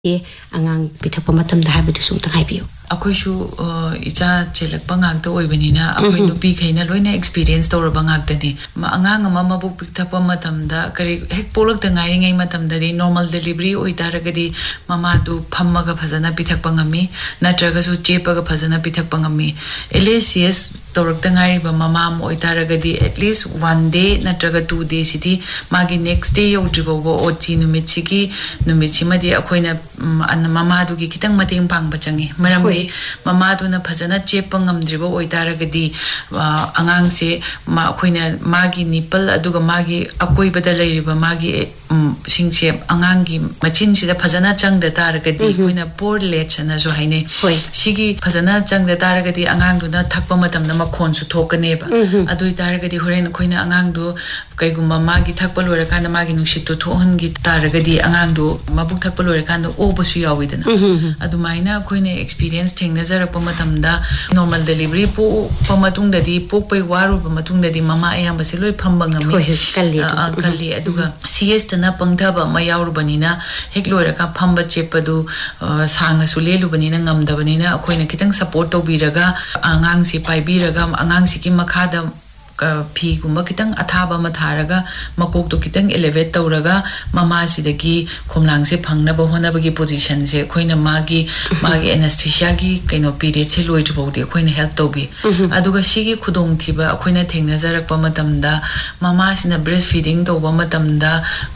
angang pithakpa matamda haibadu sumtang haibiyo akoishu icha chelakpa ngakta oibanina akoi nupi khaina loina experience tawraba ngaktani angang ama mabuk pithakpa matamda kari hek polak ta ngairi ngai matamda di normal delivery oitaragadi mama du phammaga phajana pithakpa ngami natraga su chepaga phajana pithakpa ngami LACS tawrakta ngairi ba mama am oitaragadi at least 1 day natraga 2 days sidi magi next day yodribo go oti numitchigi numitchimadi akoina an mama du gi kitang mateng pangba changi maramdi mama du na phajana chepa ngamdribo oitaragadi angang se ma akoina magi nipple aduga magi akoi bada leiriba magi singse angang gi machin sida phajana changda taragadi koina por lechana jo haine sigi phajana changda taragadi angang du na thakpa matam na makhon su thokane ba adui taragadi horen koina angang du kaigumba magi thakpa lora kana magi nushit to thohon gi taragadi angang du mabuk thakpa lora kana obasu yawidana adumaina koina experience thengna jarakpa matamda normal delivery po pamatung dadi pokpai waru pamatung dadi mama ayamba se loi phamba ngami kalli aduga CS tana pangthaba ma yawrubanina hek lora ka phamba chepadu sangna su lelubanina ngamdabanina akoina kitang support tobiraga angang si paibiraga angang si ki makhada phi gumba kitang athaba ma tharaga makok to kitang elevate tawraga mama sidagi khomlang se phangna ba hona bagi position se khoina magi anesthesia gi kaino period se loi jbodi khoina help tobi aduga sigi khudong thiba khoina thengna jarakpa matamda mama sina breastfeeding toba matamda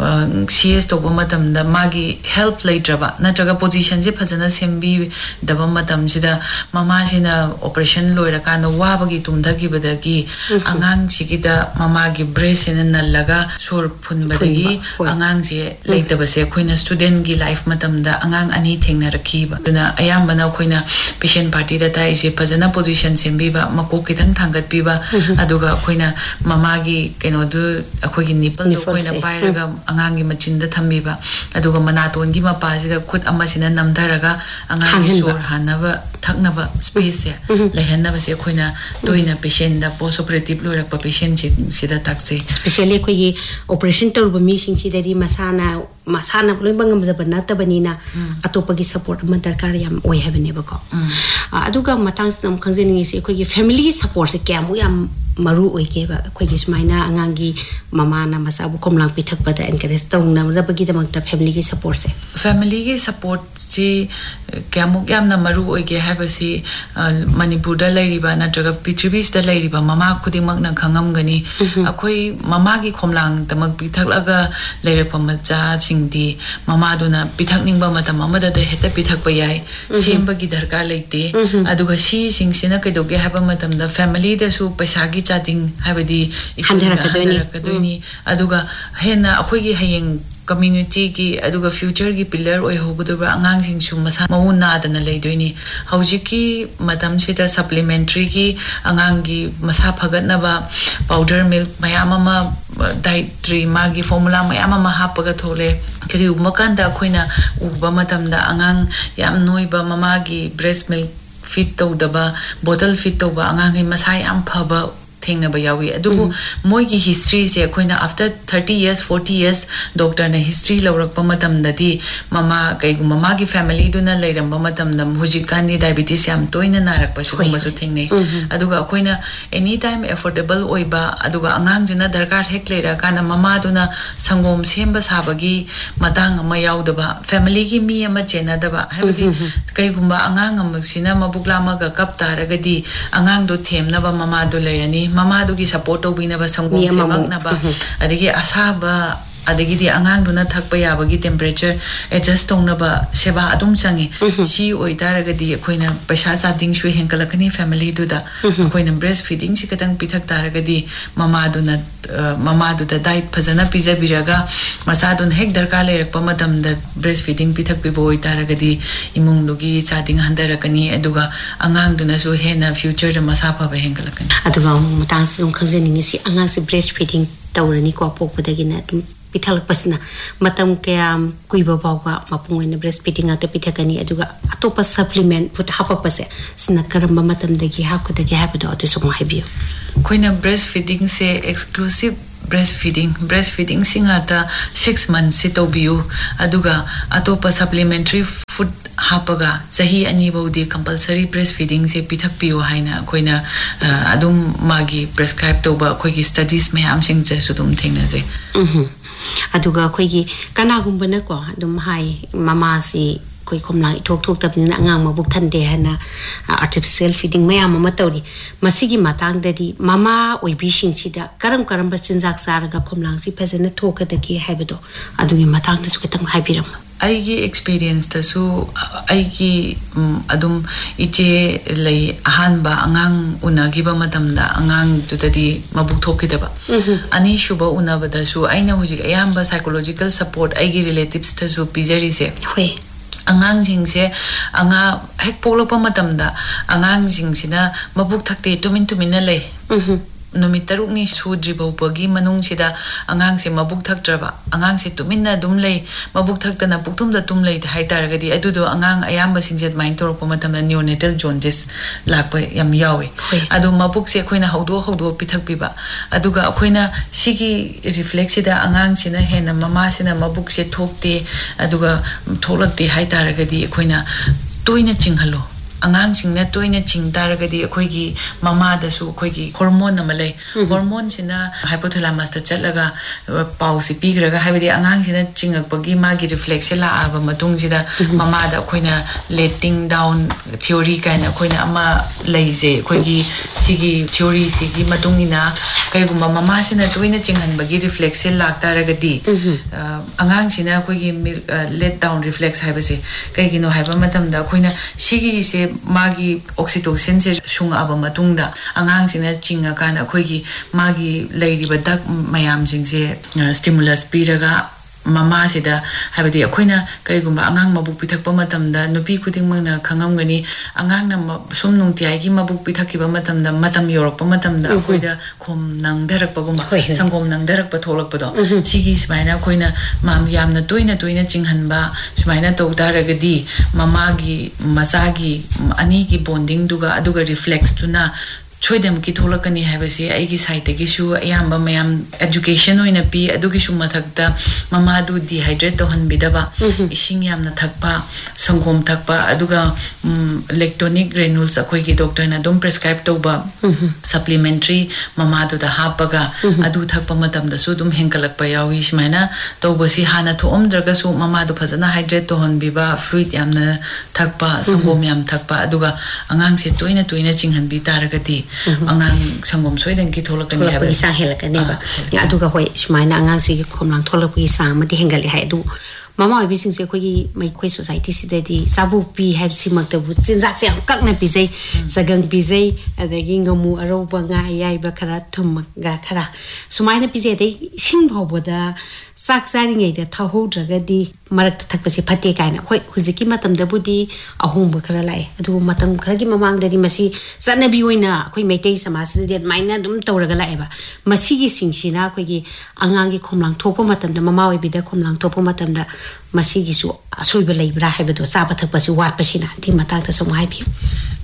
CS toba matamda magi help laitraba natraga position se phajana sembi daba matam sida mama sina operation loira kana wabagi tumdagi badagi angang sigida mama gi breast in nallaga sor phunbadagi angang je leitaba se khoina student gi life matamda angang ani thengna rakhiba duna ayambana khoina patient party da tai se phajana position sembiba mako kitang thangat piba aduga khoina mama gi keno du akhoi gi nipple do khoina pairaga angang gi machinda thambiba aduga manaton gi mapa sida khut amasina namdaraga angang gi sor hanaba thaknaba space lehanaba se khoina toina patient da post operative lora pa patient sida taxi especially koi operation torba mi sing sidari masana loi bangam jabana tabanina atopagi support ma darkar yam oi habane bako aduga matang nam khangjening se koi family support se kyamu yam maru oi ke ba koi gi smaina angangi mama na masabu komlang pithak bada encourage tawna rabagi damakta family gi support si kyamu yam na maru oi ke habasi manipur da lairiba natraga prithibis da lairiba mama khudimak na khangam gani akoi mama gi khomlang tamak pithaklaga leirapa macha singdi mama duna pithakningba matam amada da heta pithakpa yai semba gi darkar leite aduga si singsina kaidoge haba matam da family da su paisa gi chatting habadi ikhandarakadoni aduga hena akoi gi hayeng community ki aduga future ki pillar oi hogudoba angang sing su masa mauna dana leidoini haujiki matam sita supplementary ki angang gi masa phagatna ba powder milk mayama dietary magi formula mayama hapaga thole kari umakanda khoina uba matam da angang yam noiba mama gi breast milk fit tawdaba bottle fit tawba angang hi masa yam phaba thengna ba yawi adubu moi gi history se khoina after 30 years 40 years doctor na history lawrak pa matam dadi mama kaigu mama gi family duna leiram ba matam dam hujikkan ni diabetes yam toina narak pa su ma su thengne aduga khoina anytime affordable oiba aduga angang juna darkar hek leira kana mama duna sangom semba sabagi matang ama yaudaba family gi mi ama chena daba habidi kaigumba angang amasina mabukla ma ga kap taragadi angang do themna ba mama do leirani mama du gi support obina ba sangom semak na ba adigi asaba adigi di angang duna thakpa yabagi temperature adjust tongna ba seba adum changi si oi taragadi khoina paisa chating shu henkalakani family du da khoina breastfeeding si katang pithak taragadi mama du da diet phajana pizza biraga masa dun hek darkar lerakpa madam da breastfeeding pithak pi boy taragadi imung du gi chating handarakani aduga angang duna su hena future da masa pha ba henkalakani aduga matang sum khangjening si angang si breastfeeding tawrani ko pokpadagi na dum pithalak pasna matam kaya kuiba bawa mapungoina breastfeeding ata pithakani aduga atopa supplement put hapak pase sina karamba matam dagi hapkadagi habdo atu sum haibiyo khoina breastfeeding se exclusive breastfeeding singata 6 months si tobiu aduga atopa supplementary food hapaga sahi ani bodi compulsory breastfeeding se pithak piu haina koina adum magi prescribe toba koigi studies mayam sing je sudum thengna je aduga koigi kana gumbana ko adum hai mama si koi khomlang thok tapni angang mabuk thande hana artificial feeding mayam mama tawri masigi matang dadi mama oibi singchida karam ba chinjak saraga khomlang si phasena thokadaki haibedo adugi matang da su kitang haibiram aigi experience ta su aigi adum iche lei ahanba angang unagiba matamda angang tudadi mabuk thokidaba ani shuba unabada su aina hujik ayamba psychological support aigi relatives ta su pijari se hoi angang jing se anga hek polopa matamda angang jing sina mabuk thakte tumin na le numit taruk ni sudri bawpagi manung sida angang se mabuk thaktraba angang se tuminna dum lei mabuk thakta pukthum da tum lei hai taragadi adudo angang ayamba singjet main torpa matamna neonatal jaundice lakpa yam yawe adu mabuk se khoina haudo pithak piba aduga khoina sigi reflex sida angang sina hena mama sina mabuk se thokte aduga tholakte hai taragadi khoina toina chinghalo angang singna toina chingtaragadi akoigi mama da su akoigi hormone amale hormone sina hypothalamus ta chatlaga pausi pigraga habidi angang sina chingakpagi magi reflex la aba matung sida mama da koina letting down theory kaina koina ama leije akoigi sigi theory sigi matung ina kaiguma mama sina toina chinghan bagi reflex la taragadi angang sina akoigi let down reflex habase kaigino haiba matamda koina sigi se magi oxytocin se shung aba matungda angang sina chinga kana khoigi magi leiriba dak mayam jingse stimulus piraga mama sida habidi akoina karigumba angang mabuk pithakpa matamda nupi khuding mangna khangamgani angang na sum nungtiai gi mabuk pithakiba matamda matam yorokpa matamda akoida khom nang darakpa gumba sangom nang darakpa tholakpa do sigi smaina akoina mam yamna toina chinghanba smaina tawdaragadi mama gi masagi ani gi bonding aduga reflex tuna choidem ki tholakani habasi aigi site gi shu ayamba mayam education oina pi adugi shu mathakta mama du dehydrate to hanbidaba ising yamna thakpa sangom thakpa aduga lactonic granules akoi gi doctor na dom prescribe toba supplementary mama du da hapaga adu thakpa matam da su dum henkalakpa yawi shmaina tobasi hana thom draga su mama du phajana hydrate to hanbiba fluid yamna thakpa sangom yam thakpa aduga angang se toina chinghanbi taragati angang sangom soiden ki tholakani haba isang helakani ba aduga hoi smaina angang si khomlang tholakpi sang mati hengali hai du mama oi bising se khoi mai khoi society si dedi sabu pi have si mak bu jinjak se kakna pi sei sagang pi sei adagi ngamu aroba nga yai ba khara thum ga khara sumaina pi je dei sing bhoboda sak sari ngai da thaho draga di marak thak pasi phate kaina hoi huziki matam da budi ahum ba khara lai adu matam khara gi mamang da di masi sanabi oina khoi meitei samas de maina dum tawraga lai ba masi gi singshina khoi gi angang gi khomlang thopa matam da mama oi bi da khomlang thopa matam da masi gi su asoiba leibra haibado saba thak pasi wat pasina ti matang ta som hai bi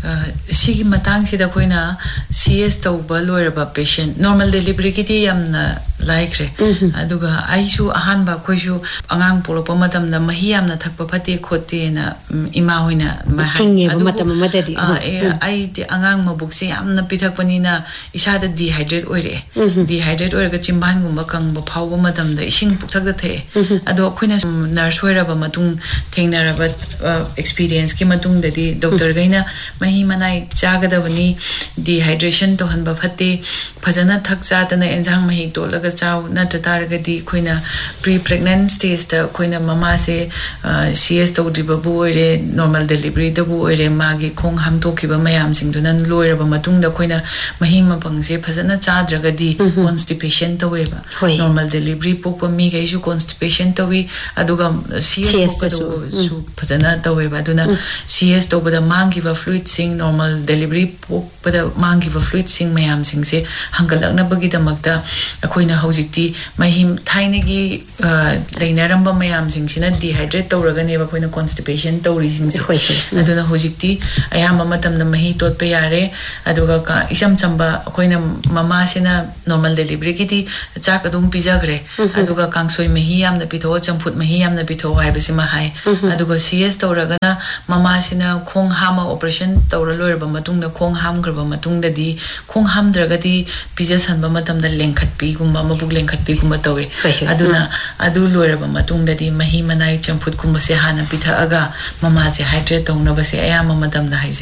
sigi matang sida koina CS tawba loiraba patient normal delivery kiti yamna like re aduga aisu ahanba koisu angang polopa matam na mahi yamna thakpa phate khote na ima hoina tinge matam madadi ai ti angang mabukse yamna pithakpani na isa da dehydrate oire dehydrate oirga chimban gumba kangba phawba matam da ising pukthak da the ado koina nurse hoiraba matung thengnaraba experience ki matung dadi doctor gaina mahi manai chagadabani dehydration to hanba phate phajana thak chatana enjang mahi tolaga chaw na tataragadi khoina pre pregnant stage ta khoina mama se CS to dibabu oire normal delivery da bu oire magi khong ham to kiba mayam singduna loiraba matung da khoina mahi mapang se phajana chadragadi constipation to weba normal delivery pokpa mi ga isu constipation to wi aduga CS pokpa su phajana to weba duna CS to bada mangi ba fluid sing normal delivery pokpa da mangi ba fluid sing mayam sing se hangalakna bagi damakta akoina hojikti mahim thainagi leinaramba mayam singsina dehydrate tawragane ba khoina constipation tawri singse aduna hojikti ayam matamna mahi totpa yare aduga ka isam chamba khoina mama sina normal delivery kiti chak adum pijagre aduga kangsoi mahi yamna pitho champut mahi yamna pitho haibasi ma hai aduga CS tawragana mama sina khong hama operation tawra loirba matungda khong ham graba matungda di khong ham dragadi pija sanba matamda lengkhat pi gumba mabuk lengkhat pi gumba tawe aduna adu loiraba matungda di mahi manai champut gumba se hana pitha aga mama se hydrate tawna ba se ayama matamda haise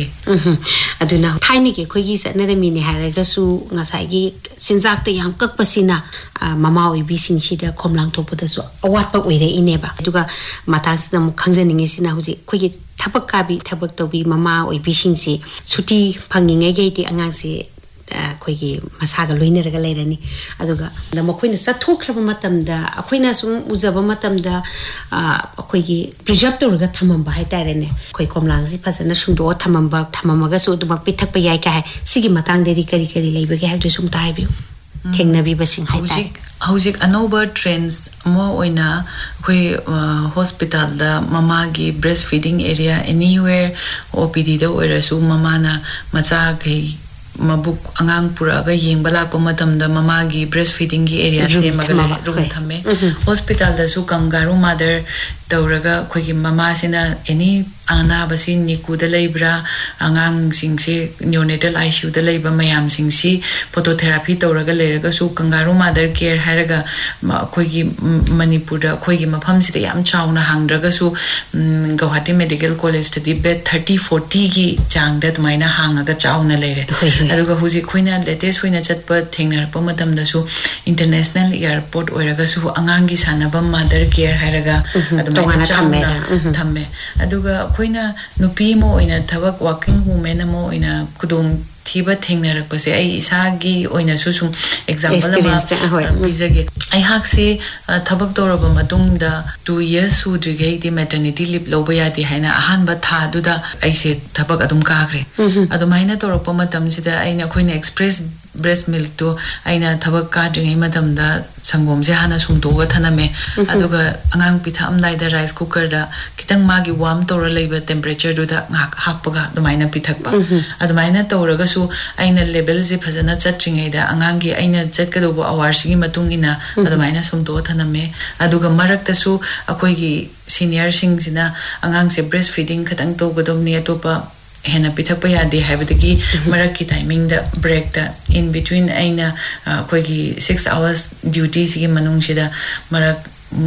aduna thaini ke khoigi sanare mini haraga su ngasai gi sinjak te yam kak pasina mama oi bi sing sida khomlang thopoda su awat pa oire ineba aduga matang sina mu khangjaningi sina huji khoigi thabak kabi thabak tobi mama oi bi sing si suti phanginge ge ti angang se khoigi masaga loineraga leirani aduga da makhoina sathokhraba matamda akhoina sum uzaba matamda akhoigi preserve torga thamamba haitarene khoi komlangsi phasana sungdo thamamaga su duma pithakpa yai ka sigi matang deri kari kari leibage habdu sum taibiu thengnabi basing haitai hojik anoba trends mo oina khoi hospital da mama gi breastfeeding area anywhere OPD da oirasu mama na macha kai mabuk angang pura ga yengba lakpa matamda mama gi breastfeeding gi area se magala room thame hospital da su kangaroo mother tawraga khogi mama sina any ana basi niku da leibra angang singse neonatal ICU da leiba mayam singsi phototherapy tawraga leiraga su kangaroo mother care haraga khogi manipur da khogi mafam sida yam chauna hangdraga su Guwahati Medical College da bed 30-40 gi chang da maina hangaga chauna leire aduga huji khoina latest hoina chatpa thengnar pa matam da su international airport oiraga su angang gi sanaba mother care haraga thamme aduga khoina nupi mo oina thabak working woman mo oina kudong thiba thengnarak pase ai isagi oina su sum example ma bizage ai hakse thabak toraba matungda 2 years sudrigei di maternity leave loba yadi haina ahan ba tha duda ai se thabak adum kagre adumaina torapa matam sida aina khoina express breast milk to aina thabak ka dringai matam da sangom se hana sungdo ga thaname aduga angang pitha amdai da rice cooker da kitang magi warm tora leiba temperature do da ngak happaga adumaina pithakpa adumaina toraga su aina level je phajana chatringai da angang gi aina chatka do hours gi matungina adumaina sungdo thaname aduga marak ta su akoi gi senior sing sina angang se breastfeeding khatang to godomni atopa hena pithakpa yade haibadagi marak ki timing da break da in between aina khoigi 6 hours duties gi manung sida marak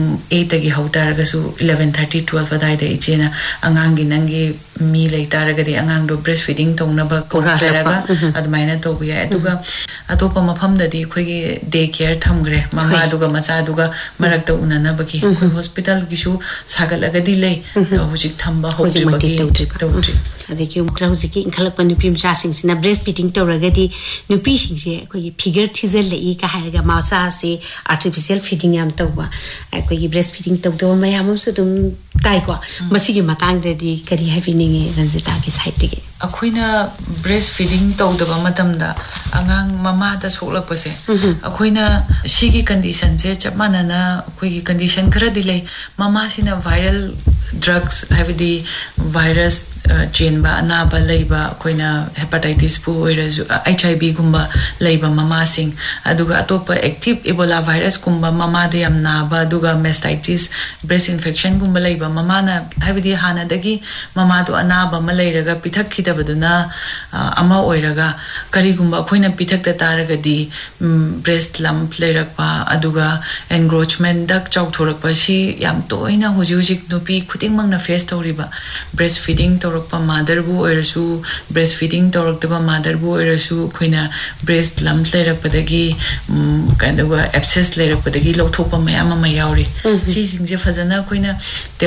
8 agi hautar su 11:30 12 adai da ichena angang gi nangi mi leitar ga di angang do breastfeeding tongna ba ko taraga admaina to bu ya aduga atopa mafam da di khoigi day care thamgre mama aduga macha aduga marak da unana ba ki khoi hospital gi su sagalaga di lei hojik thamba hojri ba ki tawri adiki mukrawziki inkhalakpa nupi mcha sing sina breastfeeding tawragadi nupi sing se khoigi figure thizel lei ka haraga macha se artificial feeding yam tawba khoigi breastfeeding tawdo mayam su dum tai ko masigi matang de di kari havininge ranjita ki site ge akhoina breastfeeding tawdaba matamda angang mama da soklakpa se akhoina sigi condition se chapmana na khoigi condition khara dilei mama sina viral drugs havidi virus chain ba anaba leiba khoina hepatitis pu oirasu HIV gumba leiba mama sing aduga atopa active ebola virus gumba mama de yam naba aduga mastitis breast infection gumba leiba mama na havidi hana dagi mama do anaba ma leiraga pithak khidabaduna ama oiraga kari gumba khoina pithak ta taraga di breast lump leirakpa aduga encroachment dak chawk thorakpa si yam toina hujujik nupi khuting mangna face toriba breastfeeding torokpa mother bu oirasu breastfeeding torokta mother bu oirasu khoina breast lump leirakpadagi kind of abscess leirakpadagi lothokpa mayam ma yauri si singje phajana khoina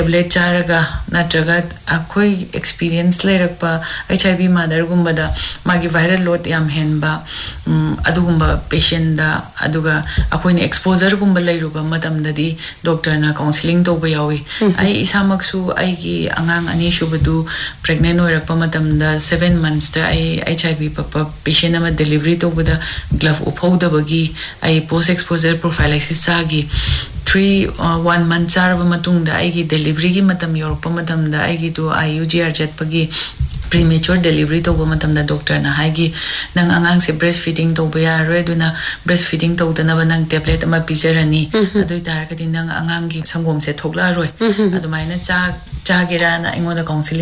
tablet charaga natraga akhoi experience lairakpa HIV mother gumbada magi viral load yam henba adugumba patient da aduga akhoi ne exposure gumba lairuba madamdadi doctor na counseling toba yawi ai isamaksu ai gi angang ani shubadu pregnant oirakpa madamda 7 months da ai HIV papa patient ama delivery tobada glove uphoda bagi ai post exposure prophylaxis sagi 1 month charaba matungda aigi delivery gi matam yorpa matam da aigi to IUGR jetpagi premature delivery to ba matam da doctor na haigi nang angang se breastfeeding to ba yaroi duna breastfeeding to dana ba nang tablet ama pijarani adoi tar ka din nang angang gi sangom se thokla roi adumaina cha gera na ingoda counseling